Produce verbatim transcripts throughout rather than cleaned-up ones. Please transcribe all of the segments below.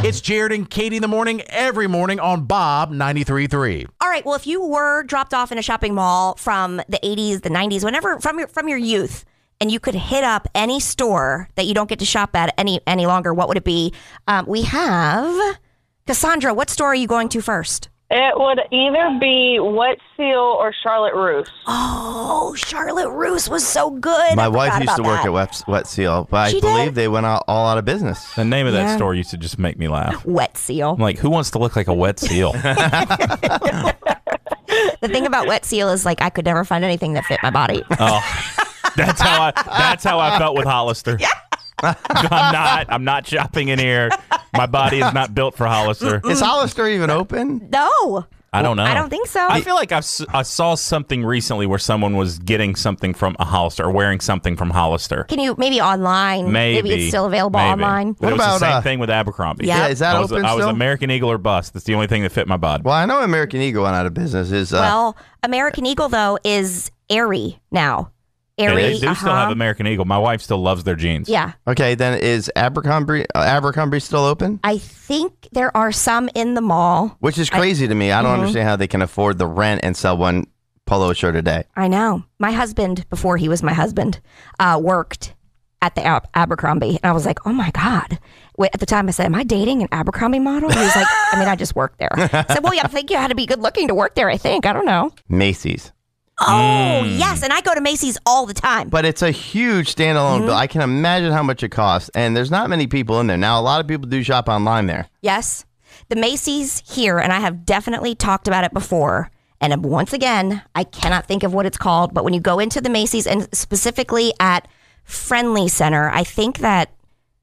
It's Jared and Katie in the morning, every morning on Bob ninety-three point three. All right, well, if you were dropped off in a shopping mall from the eighties, the nineties, whenever, from your from your youth, and you could hit up any store that you don't get to shop at any any longer, what would it be? Um, we have Cassandra. What store are you going to first? It would either be Wet Seal or Charlotte Russe. Oh, Charlotte Russe was so good. My I wife forgot used to about work that. at Wet, Wet Seal, but I She believe did? they went out, all out of business. The name of that Yeah. store used to just make me laugh. Wet Seal. I'm like, who wants to look like a wet seal? The thing about Wet Seal is like I could never find anything that fit my body. Oh, that's how I. That's how I felt with Hollister. I'm not. I'm not shopping in here. My body is not built for Hollister. Is Hollister even open? No. I don't know. I don't think so. I feel like I've, s- I saw something recently where someone was getting something from a Hollister or wearing something from Hollister. Can you maybe online? Maybe. it's still available Maybe. online. But What it was about, the same uh, thing with Abercrombie. Yeah. Yeah, is that I was, open I was still? American Eagle or bust. That's the only thing that fit my bod. Well, I know American Eagle went out of business. Is uh, Well, American Eagle though is Aerie now. Yeah, Aerie. they do still uh-huh. have American Eagle. My wife still loves their jeans. Yeah. okay, then is Abercrombie uh, Abercrombie still open? I think there are some in the mall. Which is crazy to me. I don't Mhm. understand how they can afford the rent and sell one polo shirt a day. I know. My husband, before he was my husband, uh, worked at the Ab- Abercrombie. And I was like, oh my God. Wait, at the time I said, am I dating an Abercrombie model? He was like, I mean, I just worked there. I said, well, yeah, I think you had to be good looking to work there, I think. I don't know. Macy's. Oh, yes. And I go to Macy's all the time. But it's a huge standalone bill. I can imagine how much it costs. And there's not many people in there. Now, a lot of people do shop online there. Yes. The Macy's here, and I have definitely talked about it before. And once again, I cannot think of what it's called. But when you go into the Macy's, and specifically at Friendly Center, I think that,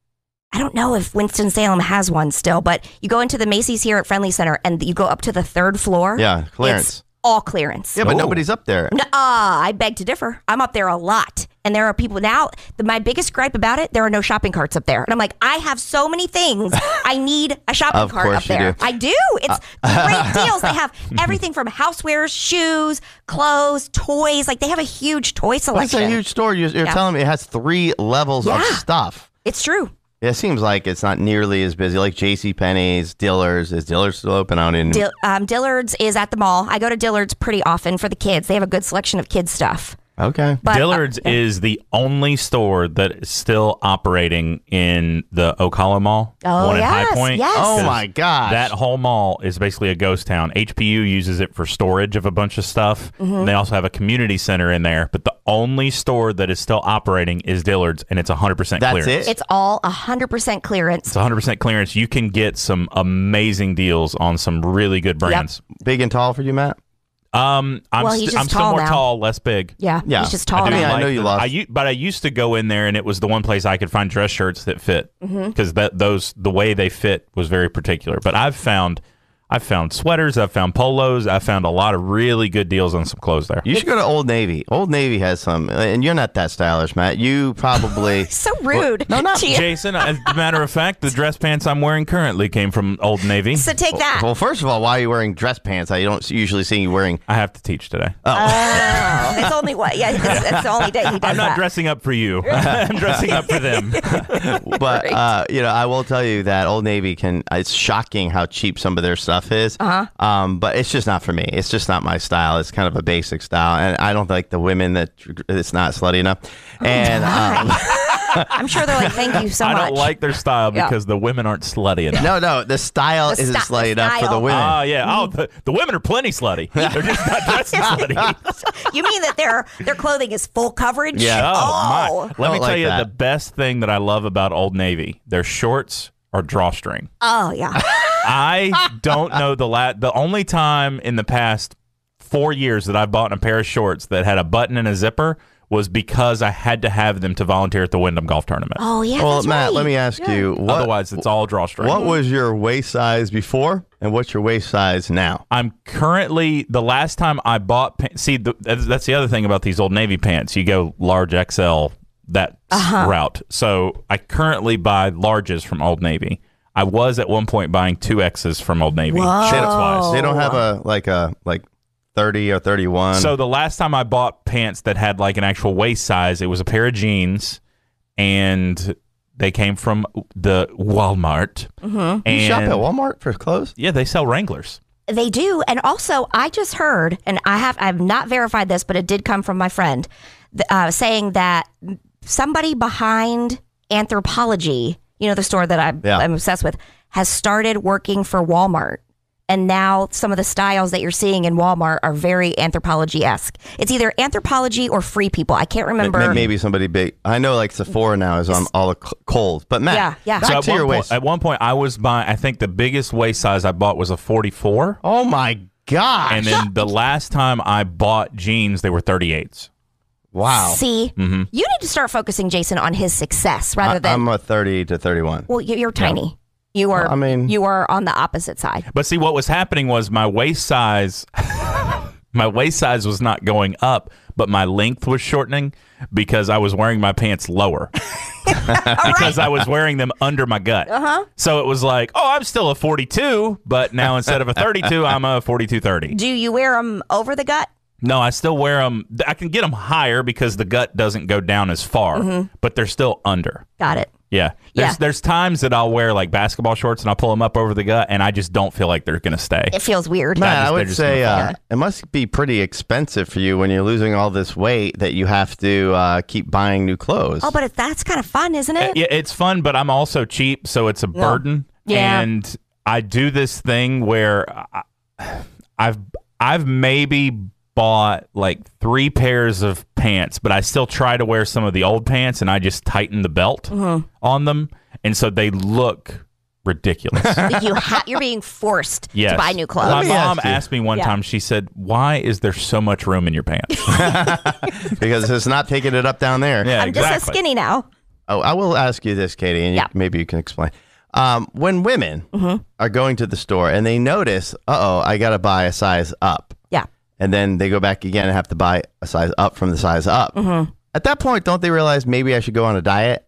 I don't know if Winston-Salem has one still, but you go into the Macy's here at Friendly Center and you go up to the third floor. Yeah, clearance. It's all clearance. Yeah, but Ooh. nobody's up there. No, uh, I beg to differ. I'm up there a lot. And there are people now, the, my biggest gripe about it, there are no shopping carts up there. And I'm like, I have so many things. I need a shopping Of cart course up you there. do. I do. It's great deals. They have everything from housewares, shoes, clothes, toys. Like they have a huge toy It's selection. a huge store. You're, you're Yeah. telling me it has three levels of Yeah. stuff. It's true. Yeah, it seems like it's not nearly as busy. Like JCPenney's, Dillard's. Is Dillard's still open? I don't even Dil- um, Dillard's is at the mall. I go to Dillard's pretty often for the kids. They have a good selection of kids stuff. Okay. But, uh, Dillard's is the only store that is still operating in the Ocala Mall. Oh, one in yes, High Point. yes. Oh, 'Cause my gosh. That whole mall is basically a ghost town. H P U uses it for storage of a bunch of stuff. Mm-hmm. And they also have a community center in there. But the only store that is still operating is Dillard's, and it's one hundred percent That's clearance. it? It's all one hundred percent clearance. It's one hundred percent clearance. You can get some amazing deals on some really good brands. Big and tall for you, Matt? Um, I'm, Well, he's st- I'm just still tall more now. tall, less big. Yeah, Yeah. he's just tall I do now. I know you the- lost. I, u- but I used to go in there, and it was the one place I could find dress shirts that fit because that those the way they fit was very particular. But I've found I've found sweaters, I've found polos, I've found a lot of really good deals on some clothes there. You should go to Old Navy. Old Navy has some, and you're not that stylish, Matt. You probably. So rude. No, not- to you. Jason, as a matter of fact, the dress pants I'm wearing currently came from Old Navy. So take that. Well, first of all, why are you wearing dress pants? I don't usually see you wearing. I have to teach today. Oh, it's only what? Yeah, it's, it's the only day he does I'm not that. dressing up for you. I'm dressing up for them. But uh, you know, I will tell you that Old Navy can. It's shocking how cheap some of their stuff is. Uh-huh. Um, but it's just not for me. It's just not my style. It's kind of a basic style, and I don't like the women that it's not slutty enough. And um, I'm sure they're like, thank you so I much. don't like their style Yeah. because the women aren't slutty enough. no, no, the style The isn't sti- slutty the enough for the style. women. Oh, yeah. Oh, the, the women are plenty slutty. They're just not dressing slutty. You mean that their their clothing is full coverage? Yeah. Oh, Oh, my. Let Don't me tell like you that. the best thing that I love about Old Navy. Their shorts are drawstring. oh yeah. I don't know the la- the only time in the past four years that I've bought a pair of shorts that had a button and a zipper was because I had to have them to volunteer at the Wyndham Golf Tournament. Oh yeah. well, that's Matt, right. let me ask Yeah. you. What, Otherwise, it's all drawstring. what was your waist size before, and what's your waist size now? I'm currently the last time I bought. Pa- see, the, that's that's the other thing about these Old Navy pants. You go large X L that Uh-huh. route. So I currently buy larges from Old Navy. I was at one point buying two X's from Old Navy. Whoa. Shit, twice. They don't have a like a like thirty or thirty-one. So the last time I bought pants that had like an actual waist size, it was a pair of jeans, and They came from the Walmart. Mm-hmm. And You shop at Walmart for clothes? yeah, they sell Wranglers. They do. And also, I just heard, and I have I've not verified this, but it did come from my friend, th- uh, saying that somebody behind Anthropologie, you know, the store that I'm, Yeah. I'm obsessed with, has started working for Walmart. And now some of the styles that you're seeing in Walmart are very Anthropologie-esque. It's either Anthropologie or Free People. I can't remember. M- Maybe somebody big. I know like Sephora now is on all the c- Kohl's. But Matt, Yeah, yeah. back So at to one, your point, waist. at one point, I was buying, I think the biggest waist size I bought was a forty-four. Oh my gosh. And then the last time I bought jeans, they were thirty-eights. wow. See, Mm-hmm. you need to start focusing, Jason, on his success rather I, than. I'm a thirty to thirty-one. well, you- you're tiny. You are. Well, I mean- you are on the opposite side. But see, what was happening was my waist size, my waist size was not going up, but my length was shortening because I was wearing my pants lower. Because I was wearing them under my gut. Uh-huh. So it was like, oh, I'm still a forty-two, but now instead of a thirty-two, I'm a forty-two thirty. Do you wear them over the gut? No, I still wear them. I can get them higher because the gut doesn't go down as far, but they're still under. Got it. Yeah. There's Yeah. there's times that I'll wear like basketball shorts and I'll pull them up over the gut and I just don't feel like they're going to stay. It feels weird. Matt, just- I they're would just say gonna uh, it must be pretty expensive for you when you're losing all this weight that you have to uh, keep buying new clothes. Oh, but it, that's kind of fun, isn't it? Yeah, it's fun, but I'm also cheap, so it's a burden. Yeah. And I do this thing where I, I've I've maybe bought like three pairs of pants, but I still try to wear some of the old pants, and I just tighten the belt on them, and so they look ridiculous. you ha- you're being forced Yes. to buy new clothes. My me mom ask you. asked me one Yeah. time, she said, why is there so much room in your pants? because it's not taking it up down there. Yeah, I'm just so exactly. skinny now. Oh, I will ask you this, Katie, and you, Yeah. maybe you can explain. Um, when women are going to the store and they notice, uh oh, I got to buy a size up, Yeah. and then they go back again and have to buy a size up from the size up. At that point, don't they realize maybe I should go on a diet?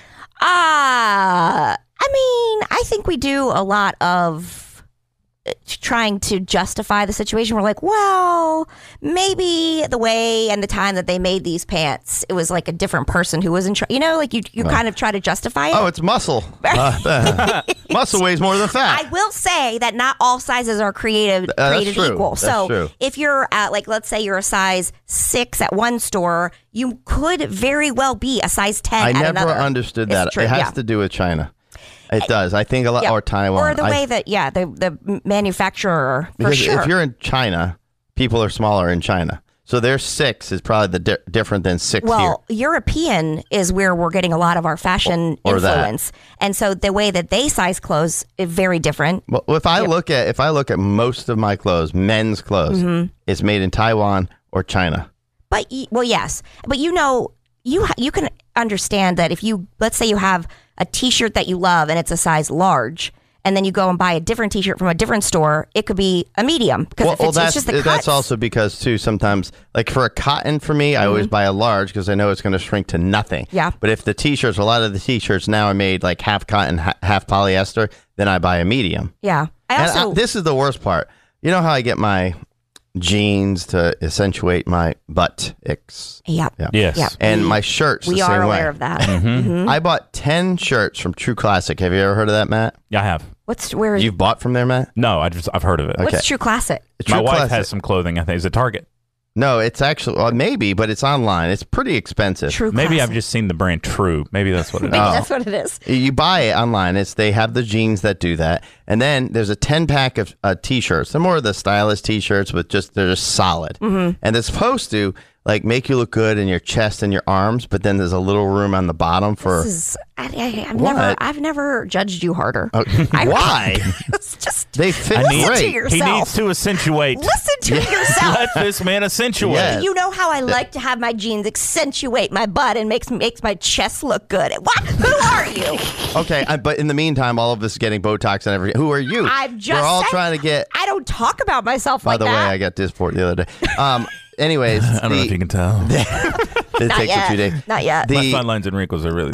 Uh, I mean, I think we do a lot of uh, trying to justify the situation. We're like, well, maybe the way and the time that they made these pants, it was like a different person who was in charge. You know, like you, you kind of try to justify it. Oh, it's muscle. Uh, muscle weighs more than fat. I will say that not all sizes are created that's created true. equal. That's so true. if you're at like, let's say you're a size six at one store, you could very well be a size ten I at never another. understood It's that. true, it has yeah. to do with China. It does. I think a lot, Yeah. or Taiwan. or the I- way that yeah the the manufacturer for because sure. if you're in China, people are smaller in China. So their six is probably the di- different than six well, European is where we're getting a lot of our fashion Or- or that. influence, and so the way that they size clothes is very different. here. Well, if I look at if I look at most of my clothes, men's clothes, Mm-hmm. it's made in Taiwan or China. But y- well, yes, but you know, you ha- you can understand that if you let's say you have a T-shirt that you love and it's a size large, and then you go and buy a different T-shirt from a different store, it could be a medium because Well, if it's, well, it's that's just the that's cuts. also because too sometimes like for a cotton for me, I always buy a large because I know it's going to shrink to nothing. Mm-hmm. Yeah. But if the t-shirts, a lot of the t-shirts now are made like half cotton, ha- half polyester, then I buy a medium. yeah. I And also I- this is the worst part. You know how I get my jeans to accentuate my butt icks yeah Yes. yeah. and my shirts we the are same aware way. of that. Mm-hmm. I bought ten shirts from True Classic. Have you ever heard of that, Matt? Yeah, I have. What's where is You've bought from there, Matt? No, I just I've heard of it. what's okay. True Classic? True My wife Classic. has some clothing, I think. Is it Target? No, it's actually well, maybe, but it's online. It's pretty expensive. True Maybe Classic. I've just seen the brand True. Maybe that's what it is. Maybe that's what it is. You buy it online. It's they have the jeans that do that, and then there's a ten pack of uh, t-shirts. They're more of the stylish t-shirts with just they're just solid, Mm-hmm. and they're supposed to like make you look good in your chest and your arms. But then there's a little room on the bottom for This is, I, I, I've What? never I've never judged you harder. Uh, I- why It's just they fit I need- listen to great. yourself. He needs to accentuate. Listen to yourself. Let this man accentuate. Yeah. You know how I like to have my jeans accentuate my butt and makes makes my chest look good. What? Who are you? Okay, I, but in the meantime, all of us getting Botox and everything. Who are you? I've just We're all said- trying to get. I don't talk about myself By like the way, that. I got Dysport the other day. Um. Anyways, I don't know the- if you can tell. it Not takes yet. a few days. Not yet. The- My fine lines and wrinkles are really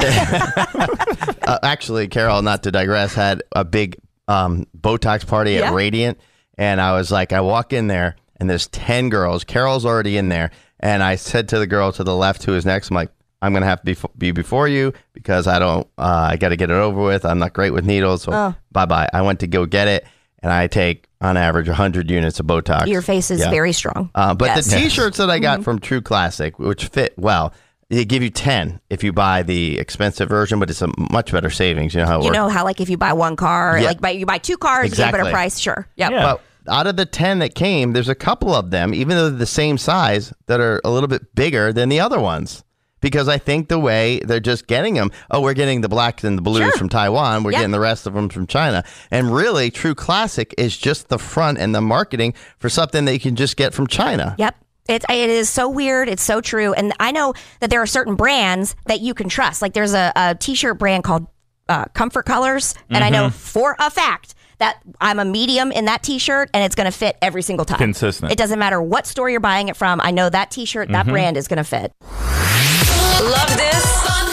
bad. uh, actually, Carol, not to digress, had a big um, Botox party Yeah. at Radiant, and I was like, I walk in there, and there's ten girls. Carol's already in there, and I said to the girl to the left who was next, I'm like, I'm gonna have to be, be before you because I don't. Uh, I got to get it over with. I'm not great with needles, so Oh. bye bye. I went to go get it, and I take on average one hundred units of Botox. Your face is Yeah. very strong. Uh, but Yes. the T-shirts that I got Mm-hmm. from True Classic, which fit well, they give you ten if you buy the expensive version, but it's a much better savings. You know how it You works. know how, like, if you buy one car, Yeah. like, buy, you buy two cars, you get a better Exactly. price. Sure. Yep. Yeah. But out of the ten that came, there's a couple of them, even though they're the same size, that are a little bit bigger than the other ones. Because I think the way they're just getting them, oh, we're getting the blacks and the blues Sure. from Taiwan, we're Yep. getting the rest of them from China. And really, True Classic is just the front and the marketing for something that you can just get from China. Yep. It, it is so weird. It's so true. And I know that there are certain brands that you can trust. Like there's a, a t-shirt brand called uh, Comfort Colors. And I know for a fact that I'm a medium in that t-shirt and it's going to fit every single time. Consistent. It doesn't matter what store you're buying it from. I know that t-shirt, that brand is going to fit. Love this.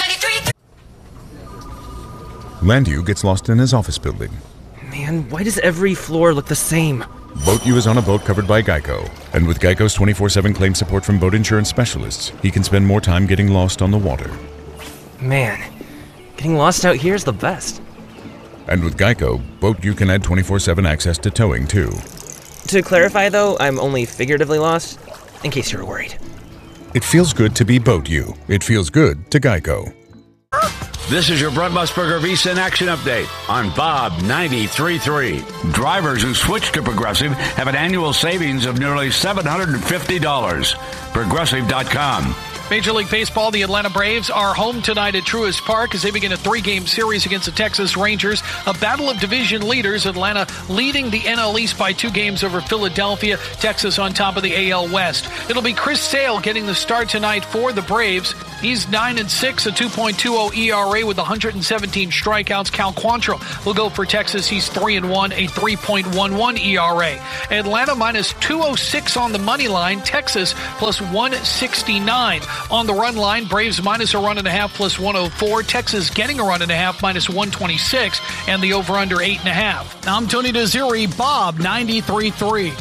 Landu gets lost in his office building. Man, why does every floor look the same? Boat U is on a boat covered by Geico. And with Geico's twenty-four seven claim support from boat insurance specialists, he can spend more time getting lost on the water. Man, getting lost out here is the best. And with Geico, Boat U can add twenty-four seven access to towing too. To clarify though, I'm only figuratively lost, in case you were worried. It feels good to be Boat U. It feels good to Geico. This is your Brent Musburger Visa in Action Update on Bob ninety-three point three. Drivers who switch to Progressive have an annual savings of nearly seven hundred fifty dollars. Progressive dot com. Major League Baseball, the Atlanta Braves are home tonight at Truist Park as they begin a three-game series against the Texas Rangers. A battle of division leaders, Atlanta leading the N L East by two games over Philadelphia, Texas on top of the A L West. It'll be Chris Sale getting the start tonight for the Braves. He's nine and six, a two point two oh E R A with one hundred seventeen strikeouts. Cal Quantrill will go for Texas. He's three and one, a three point one one E R A. Atlanta minus two oh six on the money line. Texas plus one sixty-nine. On the run line, Braves minus a run and a half plus one oh four. Texas getting a run and a half minus one twenty-six. And the over-under eight and a half. I'm Tony Desiri, Bob ninety-three point three.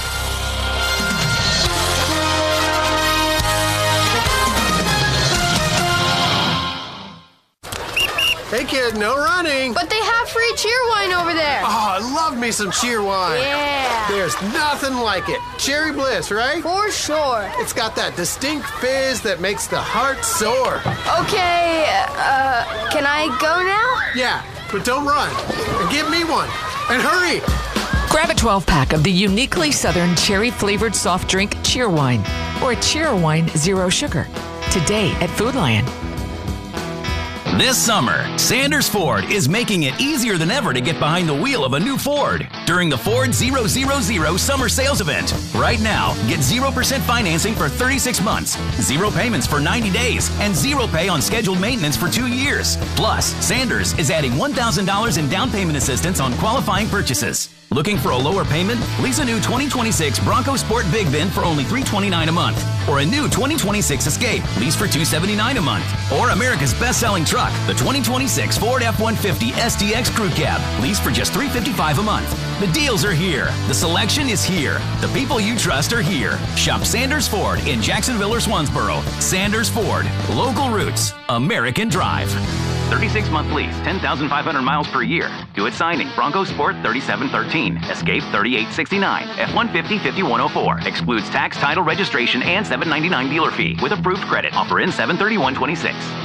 Hey kid, no running. But they have free cheer wine over there. Oh, I love me some cheer wine. Yeah. There's nothing like it. Cherry Bliss, right? For sure. It's got that distinct fizz that makes the heart soar. Okay, uh, can I go now? Yeah, but don't run. And give me one. And hurry. Grab a twelve pack of the uniquely Southern cherry-flavored soft drink Cheer Wine or Cheer Wine Zero Sugar today at Food Lion. This summer, Sanders Ford is making it easier than ever to get behind the wheel of a new Ford during the Ford zero zero zero Summer Sales Event. Right now, get zero percent financing for thirty-six months, zero payments for ninety days, and zero pay on scheduled maintenance for two years. Plus, Sanders is adding one thousand dollars in down payment assistance on qualifying purchases. Looking for a lower payment? Lease a new twenty twenty-six Bronco Sport Big Bin for only three hundred twenty-nine dollars a month. Or a new twenty twenty-six Escape, lease for two hundred seventy-nine dollars a month. Or America's best-selling truck, the twenty twenty-six Ford F one fifty S T X Crew Cab, lease for just three hundred fifty-five dollars a month. The deals are here. The selection is here. The people you trust are here. Shop Sanders Ford in Jacksonville or Swansboro. Sanders Ford. Local roots. American drive. thirty-six month lease, ten thousand five hundred miles per year. Do it signing. Bronco Sport thirty-seven thirteen. Escape thirty-eight sixty-nine. F one fifty fifty-one oh four. Excludes tax, title, registration, and seven ninety-nine dealer fee with approved credit. Offer in seven thirty-one twenty-six.